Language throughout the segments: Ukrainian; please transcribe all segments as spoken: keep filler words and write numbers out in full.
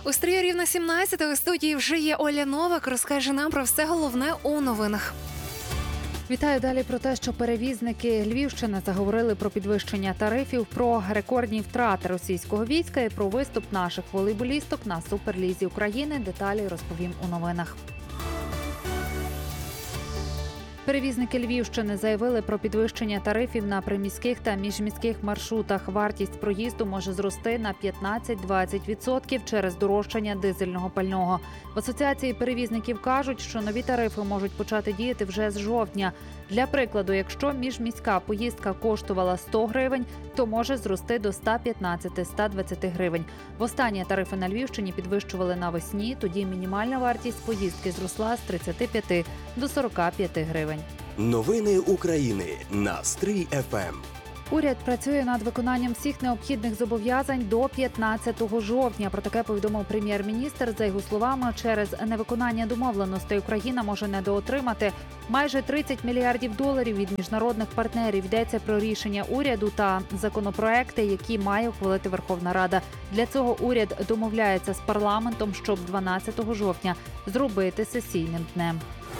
У стрії рівно сімнадцята у студії вже є Оля Новак, розкаже нам про все головне у новинах. Вітаю далі про те, що перевізники Львівщини заговорили про підвищення тарифів, про рекордні втрати російського війська і про виступ наших волейболісток на Суперлізі України. Деталі розповім у новинах. Перевізники Львівщини заявили про підвищення тарифів на приміських та міжміських маршрутах. Вартість проїзду може зрости на п'ятнадцять-двадцять відсотків через дорожчання дизельного пального. В Асоціації перевізників кажуть, що нові тарифи можуть почати діяти вже з жовтня. Для прикладу, якщо міжміська поїздка коштувала сто гривень, то може зрости до сто п'ятнадцять - сто двадцять гривень. Востаннє тарифи на Львівщині підвищували навесні, тоді мінімальна вартість поїздки зросла з тридцяти п'яти до сорока п'яти гривень. Новини України на Стрий еф ем. Уряд працює над виконанням всіх необхідних зобов'язань до п'ятнадцятого жовтня. Про таке повідомив прем'єр-міністр. За його словами, через невиконання домовленостей Україна може недоотримати майже тридцять мільярдів доларів від міжнародних партнерів. Йдеться про рішення уряду та законопроекти, які має ухвалити Верховна Рада. Для цього уряд домовляється з парламентом, щоб дванадцятого жовтня зробити сесійним днем.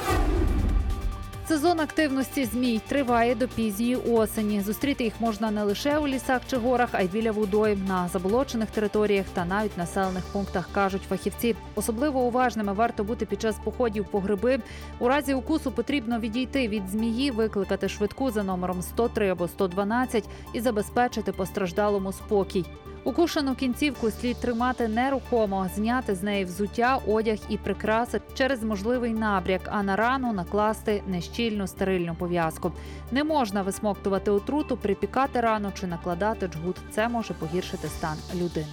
Сезон активності змій триває до пізньої осені. Зустріти їх можна не лише у лісах чи горах, а й біля водойм, на заболочених територіях та навіть населених пунктах, кажуть фахівці. Особливо уважними варто бути під час походів по гриби. У разі укусу потрібно відійти від змії, викликати швидку за номером сто три або сто дванадцять і забезпечити постраждалому спокій. Укушену кінцівку слід тримати нерухомо, зняти з неї взуття, одяг і прикраси через можливий набряк, а на рану накласти нещільну стерильну пов'язку. Не можна висмоктувати отруту, припікати рану чи накладати джгут. Це може погіршити стан людини.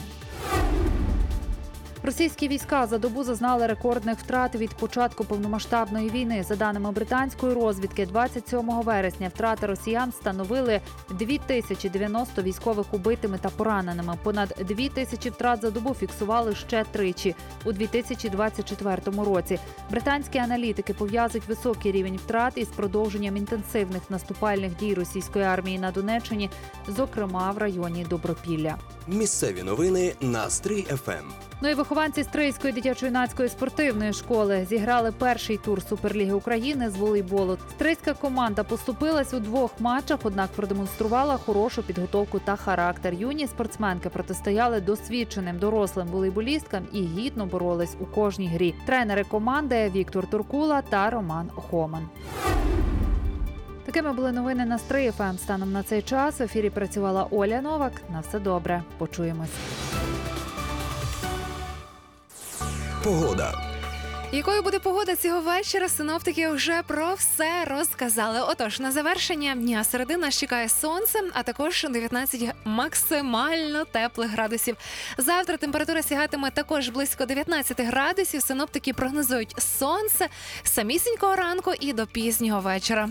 Російські війська за добу зазнали рекордних втрат від початку повномасштабної війни. За даними британської розвідки, двадцять сьомого вересня втрати росіян становили дві тисячі дев'яносто військових убитими та пораненими. Понад дві тисячі втрат за добу фіксували ще тричі у дві тисячі двадцять четвертому році. Британські аналітики пов'язують високий рівень втрат із продовженням інтенсивних наступальних дій російської армії на Донеччині, зокрема в районі Добропілля. Місцеві новини на Стрий еф ем. Ну і вихованці Стрийської дитячо-юнацької спортивної школи зіграли перший тур Суперліги України з волейболу. Стрийська команда поступилась у двох матчах, однак продемонструвала хорошу підготовку та характер. Юні спортсменки протистояли досвідченим дорослим волейболісткам і гідно боролись у кожній грі. Тренери команди Віктор Туркула та Роман Хоман. Такими були новини на Стрий еф ем. Станом на цей час в ефірі працювала Оля Новак. На все добре. Почуємось. Погода. Якою буде погода цього вечора, синоптики вже про все розказали. Отож, на завершення дня середи нас чекає сонце, а також дев'ятнадцять максимально теплих градусів. Завтра температура сягатиме також близько дев'ятнадцяти градусів. Синоптики прогнозують сонце з самісінького ранку і до пізнього вечора.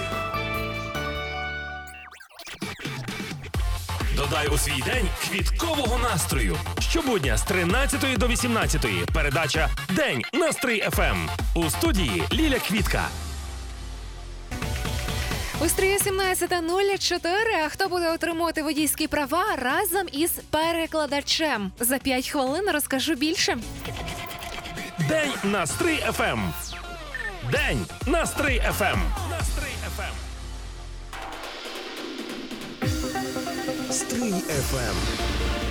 Додай у свій день квіткового настрою. Щобудня з тринадцятої до вісімнадцятої. Передача «День» на Стрий еф ем. У студії Ліля Квітка. У стрії сімнадцята нуль чотири. А хто буде отримувати водійські права разом із перекладачем? За п'ять хвилин розкажу більше. «День» на Стрий еф ем. «День» на Стрий еф ем. На Стрий еф ем. Стрий еф ем.